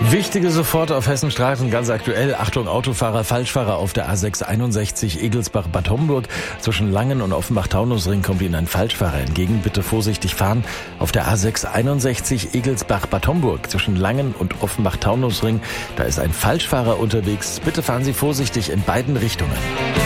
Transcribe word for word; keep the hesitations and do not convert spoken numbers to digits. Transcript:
Wichtige sofort auf Hessenstraßen, ganz aktuell. Achtung, Autofahrer, Falschfahrer auf der A sechs einundsechzig Egelsbach-Bad Homburg. Zwischen Langen und Offenbach-Taunusring kommt Ihnen ein Falschfahrer entgegen. Bitte vorsichtig fahren. Auf der A sechs einundsechzig Egelsbach-Bad Homburg. Zwischen Langen und Offenbach-Taunusring. Da ist ein Falschfahrer unterwegs. Bitte fahren Sie vorsichtig in beiden Richtungen.